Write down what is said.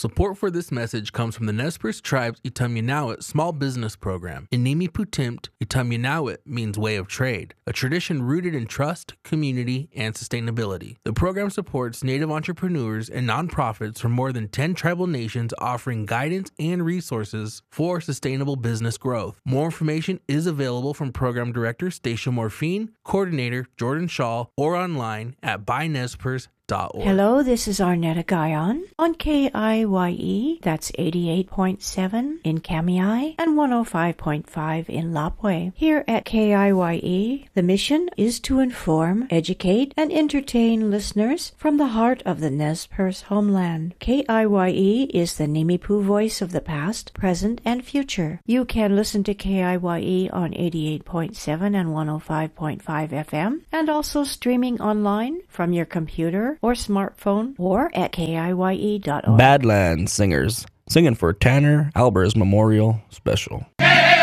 Support for this message comes from the Nez Perce Tribe's Itamyanawit Small Business Program. Inimi Putimpt, Itamyanawit means way of trade, a tradition rooted in trust, community, and sustainability. The program supports Native entrepreneurs and nonprofits from more than 10 tribal nations, offering guidance and resources for sustainable business growth. More information is available from Program Director Stacia Morphine, Coordinator Jordan Shaw, or online at bynezperce.org. Hello, this is Arnetta Guyon on KIYE, that's 88.7 in Kamiai and 105.5 in Lapwai. Here at KIYE, the mission is to inform, educate, and entertain listeners from the heart of the Nez Perce homeland. KIYE is the Nimipu voice of the past, present, and future. You can listen to KIYE on 88.7 and 105.5 FM, and also streaming online from your computer or smartphone or at KIYE.org. Badlands Singers, singing for Tanner Albers Memorial Special.